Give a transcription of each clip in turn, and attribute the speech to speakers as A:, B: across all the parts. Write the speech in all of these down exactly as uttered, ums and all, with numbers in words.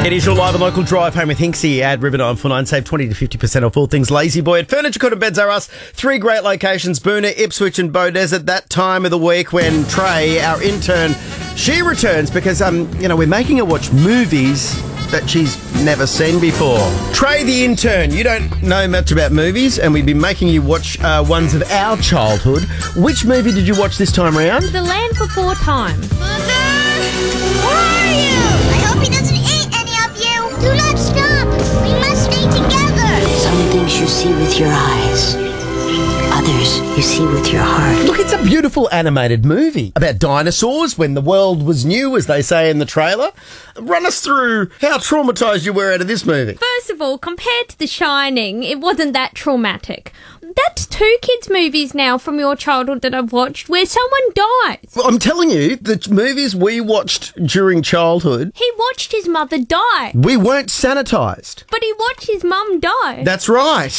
A: It is your live and local drive home with Hinksy at River nine four nine. Save twenty to fifty percent off all things Lazy Boy at Furniture Court and Beds R Us. Three great locations, Boona, Ipswich and Beaudesert. That time of the week when Trey, our intern, she returns because, um, you know, we're making her watch movies that she's never seen before. Trey, the intern, you don't know much about movies and we've been making you watch uh, ones of our childhood. Which movie did you watch this time round?
B: The Land Before Time.
C: Mother! Where are you? I hope he doesn't eat any of you. Do not stop. We must stay together.
D: Some things you see with your eyes. Others you see with your heart.
A: Look, it's a beautiful animated movie about dinosaurs when the world was new, as they say in the trailer. Run us through how traumatised you were out of this movie.
B: First of all, compared to The Shining, it wasn't that traumatic. That's two kids' movies now from your childhood that I've watched where someone dies.
A: Well, I'm telling you, the movies we watched during childhood,
B: He watched his mother die,
A: we weren't sanitised.
B: but he watched his mum die.
A: That's right.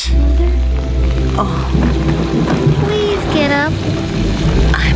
C: Please get up.
D: I'm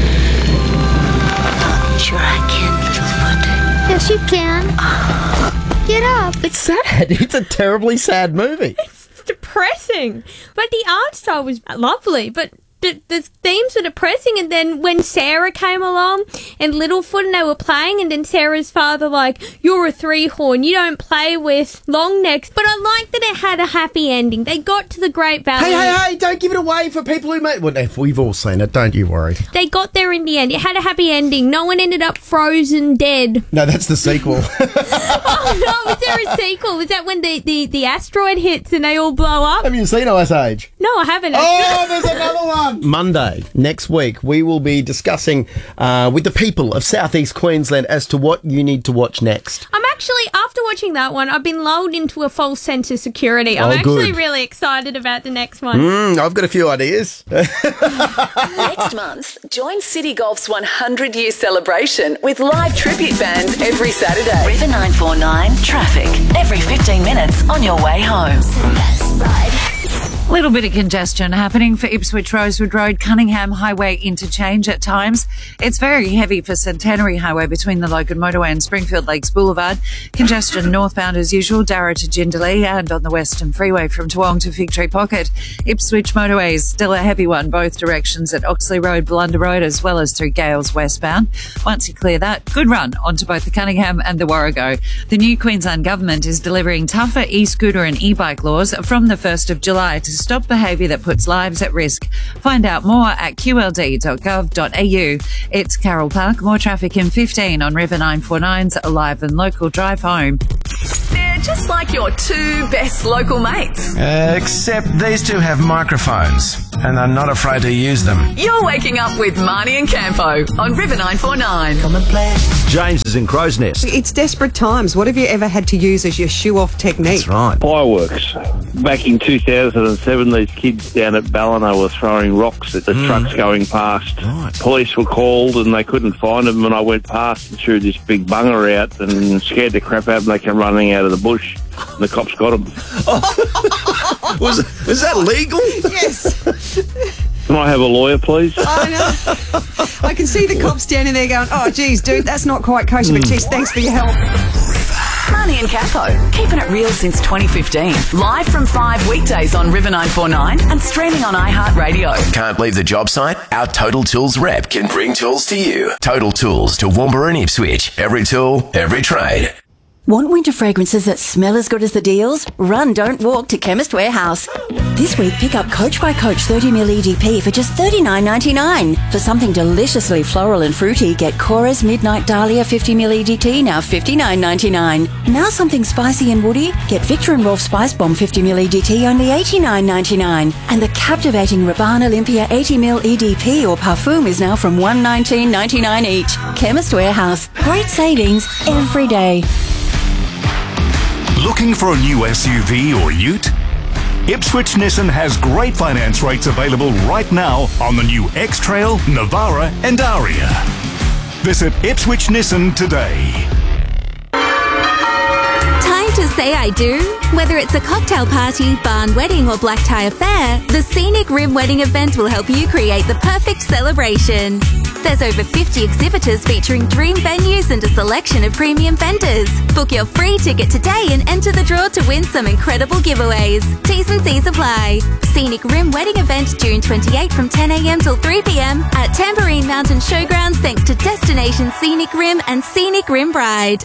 D: not sure I can, Littlefoot.
C: Yes, you can. Get up.
A: It's sad. It's a terribly sad movie.
B: It's depressing. But the art style was lovely, but the, the themes were depressing. And then when Sarah came along and Littlefoot and they were playing, and then Sarah's father like, you're a three-horn, you don't play with long necks. But I like that it had a happy ending. They got to the Great Valley.
A: Hey, hey, hey, don't give it away for people who may... Well, we've all seen it, don't you worry.
B: They got there in the end. It had a happy ending. No one ended up frozen dead.
A: No, that's the sequel.
B: Oh, no, is there a sequel? Is that when the, the, the asteroid hits and they all blow up?
A: Have you seen Ice Age?
B: No, I haven't.
A: Oh, there's another one. Monday, next week, we will be discussing uh, with the people of southeast Queensland as to what you need to watch next.
B: I'm actually, after watching that one, I've been lulled into a false sense of security. I'm
A: Oh,
B: actually
A: good.
B: really excited about the next one.
A: Mm, I've got a few ideas.
E: Next month, join City Golf's one hundred year celebration with live tribute bands every Saturday.
F: River nine four nine traffic every fifteen minutes on your way home.
G: Little bit of congestion happening for Ipswich Rosewood Road, Cunningham Highway interchange at times. It's very heavy for Centenary Highway between the Logan Motorway and Springfield Lakes Boulevard. Congestion northbound as usual, Darra to Jindalee, and on the Western Freeway from Toowong to Fig Tree Pocket. Ipswich Motorway is still a heavy one, both directions at Oxley Road, Blunder Road, as well as through Gales westbound. Once you clear that, good run onto both the Cunningham and the Warrego. The new Queensland Government is delivering tougher e-scooter and e-bike laws from the first of July to stop behaviour that puts lives at risk. Find out more at q l d dot gov dot a u. It's Carol Park. More traffic in fifteen on River nine four nine's Alive and Local Drive Home.
E: They're just like your two best local mates.
H: Uh, except these two have microphones and are not afraid to use them.
E: You're waking up with Marnie and Campo on River nine four nine.
I: James is in Crow's Nest.
J: It's desperate times. What have you ever had to use as your shoe-off technique?
I: That's right.
K: Fireworks. Back in two thousand seven, these kids down at Ballina were throwing rocks at the
I: Mm.
K: trucks going past.
I: Right.
K: Police were called and they couldn't find them, and I went past and threw this big bunger out and scared the crap out of them. They came running out of the bush and the cops got them.
I: Was, was that legal?
J: Yes.
K: Can I have a lawyer, please?
J: I know. I can see the cops standing there going, oh, geez, dude, that's not quite kosher, but geez, thanks for your help.
E: Marnie and Campo, keeping it real since twenty fifteen. Live from five weekdays on River nine four nine and streaming on iHeartRadio.
L: Can't leave the job site? Our Total Tools rep can bring tools to you. Total Tools to Toowoomba and Ipswich. Every tool, every trade.
F: Want winter fragrances that smell as good as the deals? Run, don't walk to Chemist Warehouse. This week, pick up Coach by Coach thirty milliliter E D P for just thirty-nine ninety-nine. For something deliciously floral and fruity, get Cora's Midnight Dahlia fifty milliliter E D T, now fifty-nine ninety-nine. Now something spicy and woody, get Victor and Rolf Spice Bomb fifty milliliter E D T, only eighty-nine ninety-nine. And the captivating Rabanne Olympia eighty milliliter E D P or Parfum is now from one nineteen ninety-nine each. Chemist Warehouse. Great savings every day.
M: Looking for a new S U V or ute? Ipswich Nissan has great finance rates available right now on the new X-Trail, Navara and Aria. Visit Ipswich Nissan today.
N: Time to say I do. Whether it's a cocktail party, barn wedding or black tie affair, the Scenic Rim Wedding event will help you create the perfect celebration. There's over fifty exhibitors featuring dream venues and a selection of premium vendors. Book your free ticket today and enter the draw to win some incredible giveaways. T's and C's apply. Scenic Rim Wedding event June twenty-eighth from ten a m till three p m at Tambourine Mountain Showgrounds thanks to Destination Scenic Rim and Scenic Rim Bride.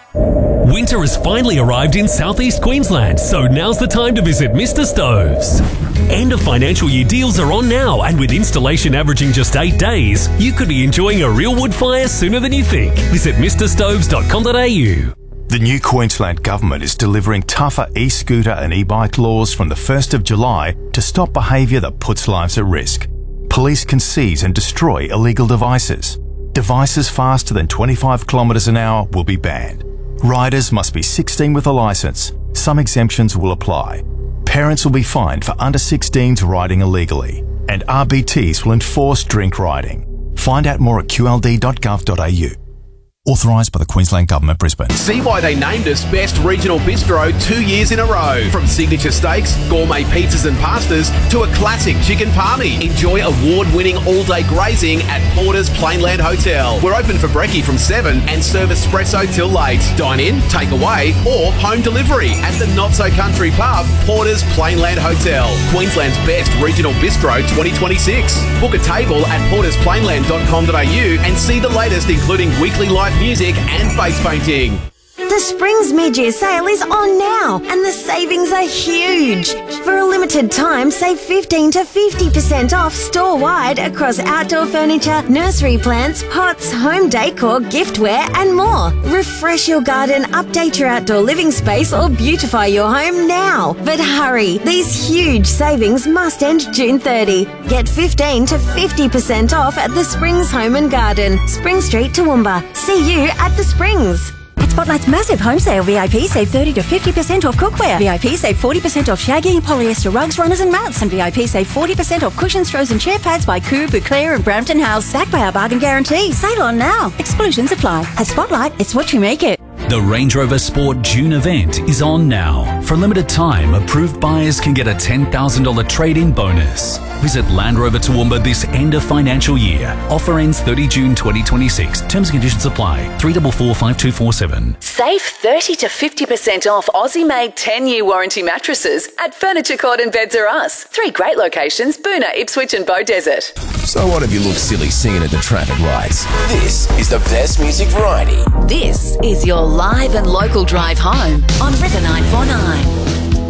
O: Winter has finally arrived in southeast Queensland, so now's the time to visit Mister Stoves. End of financial year deals are on now, and with installation averaging just eight days, you could be enjoying a real wood fire sooner than you think. Visit mister stoves dot com dot a u.
P: The new Queensland Government is delivering tougher e-scooter and e-bike laws from the first of July to stop behaviour that puts lives at risk. Police can seize and destroy illegal devices. Devices faster than twenty-five kilometres an hour will be banned. Riders must be sixteen with a licence. Some exemptions will apply. Parents will be fined for under sixteens riding illegally. And R B Ts will enforce drink riding. Find out more at q l d dot gov dot a u. Authorised by the Queensland Government, Brisbane.
Q: See why they named us Best Regional Bistro two years in a row. From signature steaks, gourmet pizzas and pastas, to a classic chicken palmy. Enjoy award-winning all-day grazing at Porter's Plainland Hotel. We're open for brekkie from seven and serve espresso till late. Dine in, take away, or home delivery at the not-so-country pub, Porter's Plainland Hotel. Queensland's Best Regional Bistro twenty twenty-six. Book a table at porters plainland dot com dot a u and see the latest, including weekly live music and face painting.
R: The Springs mid-year sale is on now and the savings are huge. For a limited time, save fifteen to fifty percent off store-wide across outdoor furniture, nursery plants, pots, home decor, giftware and more. Refresh your garden, update your outdoor living space or beautify your home now. But hurry, these huge savings must end June thirtieth. Get fifteen to fifty percent off at the Springs Home and Garden, Spring Street, Toowoomba. See you at the Springs.
F: At Spotlight's massive home sale, V I P save thirty to fifty percent off cookware. V I P save forty percent off shaggy, polyester rugs, runners and mats. And V I P save forty percent off cushions, throws and chair pads by Coo, Bouclair and Brampton House. Backed by our bargain guarantee. Sale on now. Exclusions apply. At Spotlight, it's what you make it.
O: The Range Rover Sport June event is on now. For a limited time, approved buyers can get a ten thousand dollars trade-in bonus. Visit Land Rover Toowoomba this end of financial year. Offer ends thirtieth of June twenty twenty-six. Terms and conditions apply. three four four, five two four seven.
E: Save thirty to fifty percent off Aussie-made ten-year warranty mattresses at Furniture Court and Beds R Us. Three great locations, Boonah, Ipswich and Beaudesert.
L: So what if you look silly singing at the traffic lights? This is the best music variety.
E: This is your live and local drive home on River nine four nine.